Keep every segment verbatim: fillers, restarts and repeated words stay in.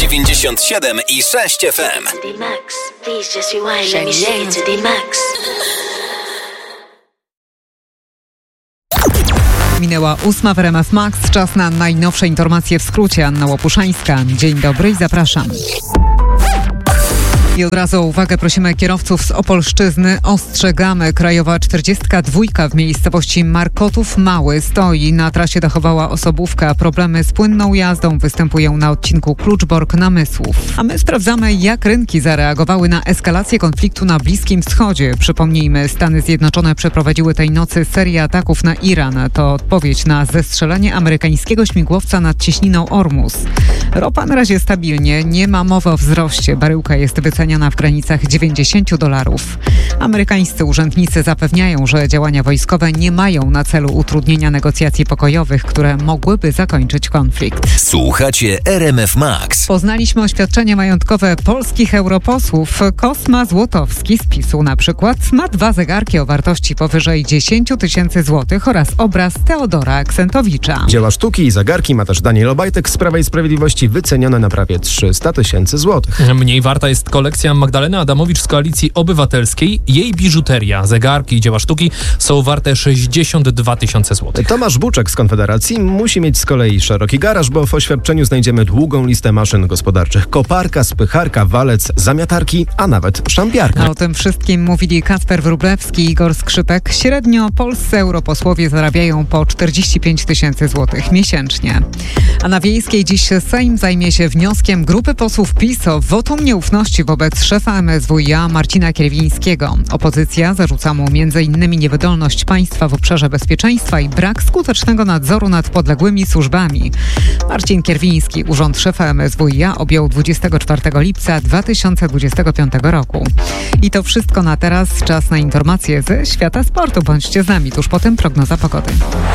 dziewięćdziesiąt siedem i sześć F M. Minęła ósma w R M F Max. Czas na najnowsze informacje w skrócie. Anna Łopuszańska. Dzień dobry i zapraszam. I od razu o uwagę prosimy kierowców z Opolszczyzny. Ostrzegamy. Krajowa czterdziestka dwa w miejscowości Markotów Mały stoi. Na trasie dachowała osobówka. Problemy z płynną jazdą występują na odcinku Kluczbork-Namysłów. A my sprawdzamy, jak rynki zareagowały na eskalację konfliktu na Bliskim Wschodzie. Przypomnijmy, Stany Zjednoczone przeprowadziły tej nocy serię ataków na Iran. To odpowiedź na zestrzelenie amerykańskiego śmigłowca nad cieśniną Ormus. Ropa na razie stabilnie. Nie ma mowy o wzroście. Baryłka jest wyceniana w granicach dziewięćdziesiąt dolarów. Amerykańscy urzędnicy zapewniają, że działania wojskowe nie mają na celu utrudnienia negocjacji pokojowych, które mogłyby zakończyć konflikt. Słuchacie R M F Max. Poznaliśmy oświadczenia majątkowe polskich europosłów. Kosma Złotowski z PiSu na przykład ma dwa zegarki o wartości powyżej dziesięć tysięcy złotych oraz obraz Teodora Aksentowicza. Dzieła sztuki i zegarki ma też Daniel Obajtek z Prawa i Sprawiedliwości, wycenione na prawie trzysta tysięcy złotych. Mniej warta jest kolekcja Magdaleny Adamowicz z Koalicji Obywatelskiej. Jej biżuteria, zegarki i dzieła sztuki są warte sześćdziesiąt dwa tysiące złotych. Tomasz Buczek z Konfederacji musi mieć z kolei szeroki garaż, bo w oświadczeniu znajdziemy długą listę maszyn gospodarczych. Koparka, spycharka, walec, zamiatarki, a nawet szampiarka. A o tym wszystkim mówili Kacper Wróblewski i Igor Skrzypek. Średnio polscy europosłowie zarabiają po czterdzieści pięć tysięcy złotych miesięcznie. A na Wiejskiej dziś Sejm zajmie się wnioskiem grupy posłów PiS o wotum nieufności wobec szefa M S W i A Marcina Kierwińskiego. Opozycja zarzuca mu między innymi niewydolność państwa w obszarze bezpieczeństwa i brak skutecznego nadzoru nad podległymi służbami. Marcin Kierwiński urząd szefa M S W i A objął dwudziestego czwartego lipca dwa tysiące dwudziestego piątego roku. I to wszystko na teraz. Czas na informacje ze świata sportu. Bądźcie z nami tuż po tym prognoza pogody.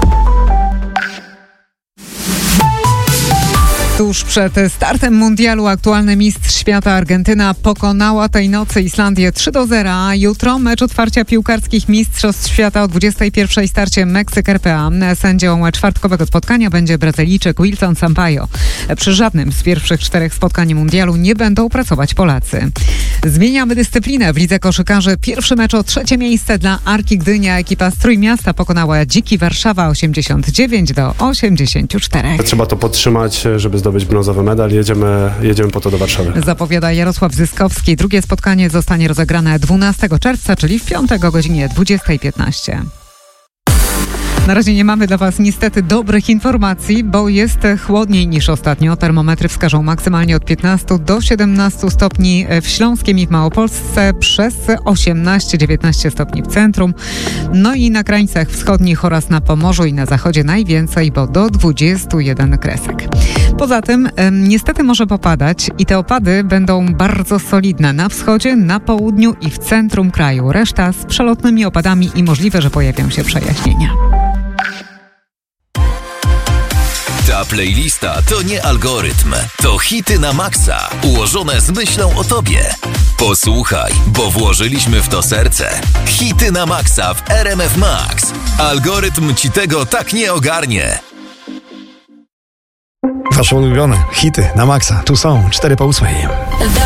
Tuż przed startem mundialu aktualny mistrz świata Argentyna pokonała tej nocy Islandię trzy do zera, a jutro mecz otwarcia piłkarskich mistrzostw świata o dwudziestej pierwszej starcie Meksyk-R P A. Sędzią czwartkowego spotkania będzie Brazylijczyk Wilson Sampaio. Przy żadnym z pierwszych czterech spotkań mundialu nie będą pracować Polacy. Zmieniamy dyscyplinę w lidze koszykarzy. Pierwszy mecz o trzecie miejsce dla Arki Gdynia. Ekipa z Trójmiasta pokonała Dziki Warszawa osiemdziesiąt dziewięć do osiemdziesięciu czterech. Trzeba to podtrzymać, żeby zdobyć brązowy medal. Jedziemy, jedziemy po to do Warszawy. Zapowiada Jarosław Zyskowski. Drugie spotkanie zostanie rozegrane dwunastego czerwca, czyli w piątek o godzinie dwudziestej piętnaście. Na razie nie mamy dla Was niestety dobrych informacji, bo jest chłodniej niż ostatnio. Termometry wskażą maksymalnie od piętnastu do siedemnastu stopni w Śląskiem i w Małopolsce, przez osiemnaście dziewiętnaście stopni w centrum. No i na krańcach wschodnich oraz na Pomorzu i na zachodzie najwięcej, bo do dwudziestu jeden kresek. Poza tym niestety może popadać i te opady będą bardzo solidne na wschodzie, na południu i w centrum kraju. Reszta z przelotnymi opadami i możliwe, że pojawią się przejaśnienia. Ta playlista to nie algorytm, to hity na maksa, ułożone z myślą o Tobie. Posłuchaj, bo włożyliśmy w to serce. Hity na maksa w R M F Max. Algorytm Ci tego tak nie ogarnie. Wasze ulubione hity na maksa. Tu są cztery po ósmej.